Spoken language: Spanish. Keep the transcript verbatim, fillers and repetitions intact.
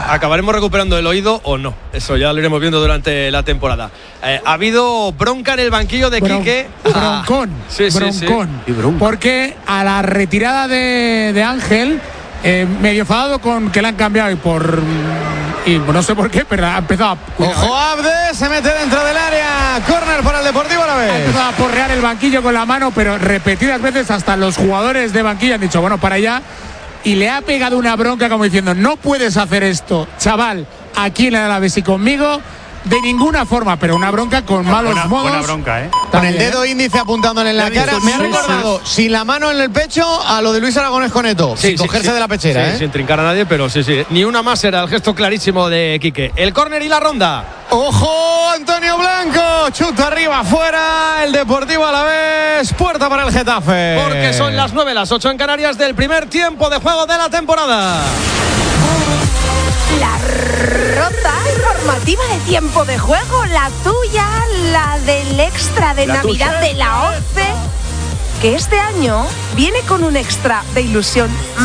acabaremos recuperando el oído o no. Eso ya lo iremos viendo durante la temporada. Eh, ha habido bronca en el banquillo de Bron, Quique. Broncón. Ah, sí, broncón. Sí, sí. Porque a la retirada de, de Ángel, eh, medio enfadado con que le han cambiado y por. Y no sé por qué, pero ha empezado a. Ojo, Abde se mete dentro del área. Córner para el Deportivo Alavés. Ha empezado a porrear el banquillo con la mano, pero repetidas veces hasta los jugadores de banquillo han dicho, bueno, para allá. Y le ha pegado una bronca como diciendo, no puedes hacer esto, chaval, aquí en el Alavés y conmigo, de ninguna forma, pero una bronca con malos buena, modos. Buena bronca, ¿eh? Con el dedo índice apuntándole en la cara. Me ha recordado, sin la mano en el pecho, a lo de Luis Aragonés con Neto. Sí, sin sí, cogerse sí, de la pechera, sí, ¿eh? sin trincar a nadie, pero sí, sí. Ni una más era el gesto clarísimo de Quique. El córner y la ronda. ¡Ojo, Antonio Blanco! Chuta arriba, afuera. El Deportivo Alavés. Puerta para el Getafe. Porque son las nueve, las ocho en Canarias del primer tiempo de juego de la temporada. La ronda informativa de tiempo de juego, la tuya, la del extra de La Navidad tuya. de la once, que este año viene con un extra de ilusión